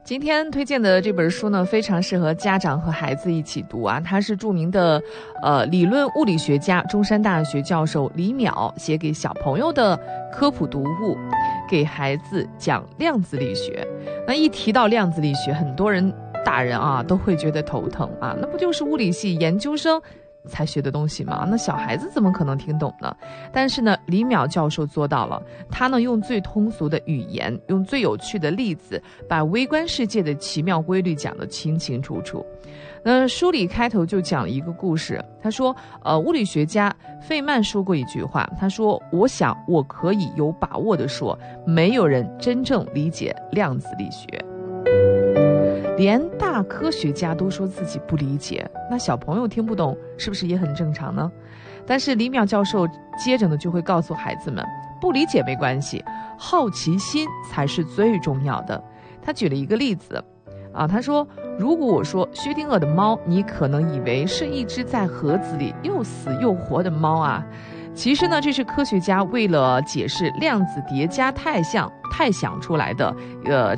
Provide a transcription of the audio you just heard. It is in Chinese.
今天推荐的这本书呢，非常适合家长和孩子一起读啊。它是著名的理论物理学家、中山大学教授李淼写给小朋友的科普读物，给孩子讲量子力学。那一提到量子力学，很多人大人啊都会觉得头疼啊，那不就是物理系研究生才学的东西吗？那小孩子怎么可能听懂呢？但是呢，李淼教授做到了，他呢用最通俗的语言，用最有趣的例子，把微观世界的奇妙规律讲得清清楚楚。那书里开头就讲了一个故事，他说物理学家费曼说过一句话，他说，我想我可以有把握地说，没有人真正理解量子力学。连大科学家都说自己不理解，那小朋友听不懂是不是也很正常呢？但是李淼教授接着呢就会告诉孩子们，不理解没关系，好奇心才是最重要的。他举了一个例子啊，他说，如果我说薛定谔的猫，你可能以为是一只在盒子里又死又活的猫啊。其实呢，这是科学家为了解释量子叠加态想出来的